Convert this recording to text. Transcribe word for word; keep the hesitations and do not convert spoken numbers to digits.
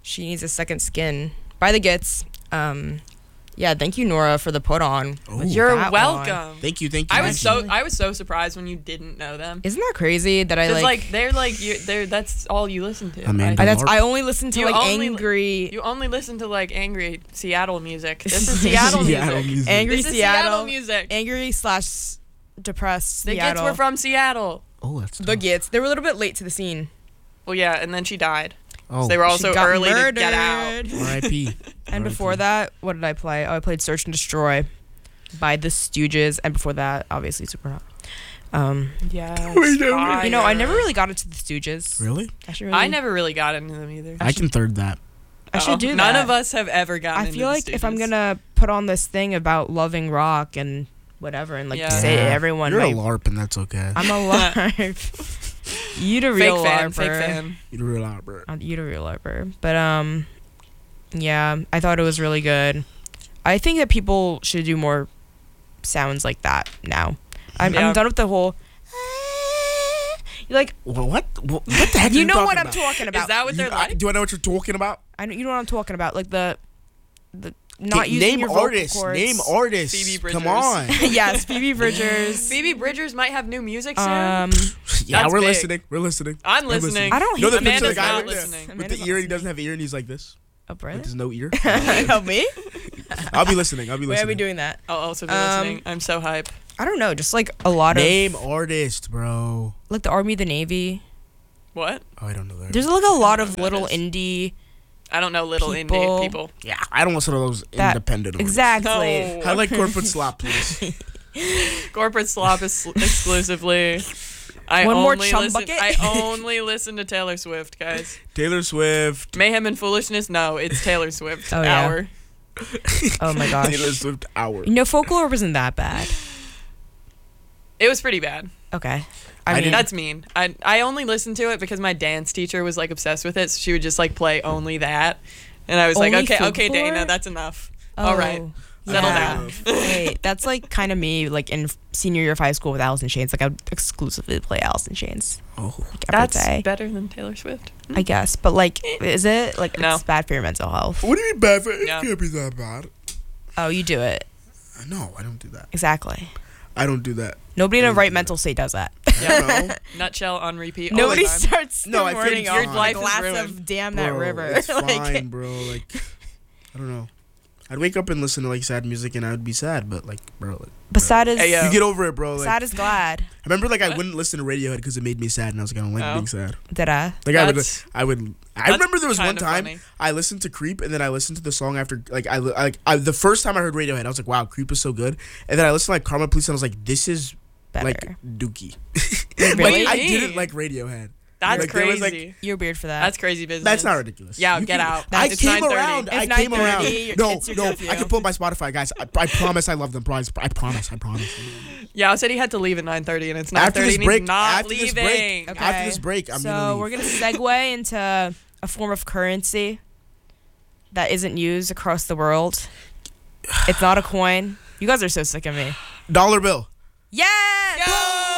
She Needs a Second Skin by The Gits. Um, yeah, thank you, Nora, for the put on. Oh. You're That welcome. one. Thank you, thank you. I was thank so I was so surprised when you didn't know them. Isn't that crazy that I Because like? like, they're like you they're that's all you listen to. Amanda I, that's Larp. I only listen to You like only- angry, You only listen to like angry Seattle music. This is Seattle music. Seattle music. angry This is Seattle, Seattle music. angry slash depressed The Seattle. Gits were from Seattle. Oh, that's The tough. Gits. They were a little bit late to the scene. Well, yeah, and then she died. Oh, So they were also She got early murdered. to get out. R I P And before that, what did I play? Oh, I played Search and Destroy by The Stooges, and before that, obviously Supernaut. Um, Yeah. you know, I never really got into The Stooges. Really? I should really. I never really got into them either. I can third that. I should Oh, do that. None of us have ever gotten I into feel the like if I'm Stooges. gonna put on this thing about loving rock and whatever, and like Yeah. say Yeah. everyone, You're might, a LARP, and that's okay. I'm a LARP. You the fake real fan, LARPer. fake fan. You're a LARPer. Uh, You the real LARPer. But um, yeah, I thought it was really good. I think that people should do more sounds like that now. I'm, Yeah. I'm done with the whole. Like, What? What, what the heck? you are know what talking I'm about? talking about. Is that what You- they're I- like? do I know what you're talking about? I know, you know what I'm talking about. Like the, the not Okay, using name your vocal artists. cords. Name artists. Phoebe Come Bridgers. on. Yes, Phoebe Bridgers. Phoebe Bridgers might have new music soon. Um, Yeah, That's we're big. listening. We're listening. I'm we're listening. I don't You know the hate picture of the Amanda's guy not right there listening. with Amanda's the not ear and he listening. doesn't have an ear and he's like this Oh, with Brandon? his no ear. Help me. I'll be listening. I'll be Why listening. are we doing that? I'll also be Um, listening. I'm so hype. I don't know. Just like a lot Name of artist, bro. like the Army, the Navy. What? Oh, I don't know that. There's like a lot of know little this. indie. I don't know little People- indie people. Yeah, I don't listen to those That- independent artists. Exactly. No. I like corporate slop, please. Corporate slop is sl- exclusively. I One more only chum listen, bucket? I only listen to Taylor Swift, guys. Taylor Swift. Mayhem and Foolishness? No, it's Taylor Swift. Oh, yeah. Hour. Oh my gosh. Taylor Swift hour. You know, folklore wasn't that bad. It was pretty bad. Okay. I I mean, didn't- That's mean. I I only listened to it because my dance teacher was like obsessed with it, so she would just like play only that. And I was like, Only okay, okay, folklore? Dana, that's enough. oh, All right. Settle yeah. down. Wait, that's like kind of me, like in senior year of high school with Alice in Chains. Like I would exclusively play Alice in Chains. Oh, Like, every That's day, better than Taylor Swift. I guess. But like, is it like No. it's bad for your mental health? what do you mean bad for it? Yeah. Can't be that bad. Oh, you do it No, I don't do that. exactly. I don't do that. Nobody in a I don't right do mental state does that. Yeah. No. Nutshell on repeat. all Nobody the time. starts No, no, I feel morning it's off fine. with a Life is glass ruined. of damn that Bro, river. It's Like, fine, bro. Like, I don't know. I'd wake up and listen to like sad music and I would be sad, but like, bro, like, but sad is Hey, yo. you get over it, bro. Like, sad is glad. I remember like I What? wouldn't listen to Radiohead because it made me sad, and I was like, I don't like Oh. being sad. Did I? Like I would, That's- I would. I that's remember there was one kinda time funny. I listened to Creep, and then I listened to the song after. Like I, li- like I, the first time I heard Radiohead, I was like, wow, Creep is so good. And then I listened to like Karma Police, and I was like, this is Better. like Dookie. Wait, What do really? you I mean? didn't like Radiohead. That's Like, there was, crazy. like- You're weird for that. That's crazy business. That's not ridiculous. Yeah, You get can- out. I It's came nine thirty. around. I It's came nine around. thirty, No, it's your no. curfew. I can pull up my Spotify, guys. I, I promise I love them. Promise. I promise. I promise. Yeah, I said he had to leave at nine thirty, and it's nine After thirty, this and break, he's not after this leaving. break, Okay. after this break, I'm so gonna leave. we're gonna segue into a form of currency that isn't used across the world. It's not a coin. You guys are so sick of me. Dollar bill. Yes. Yo!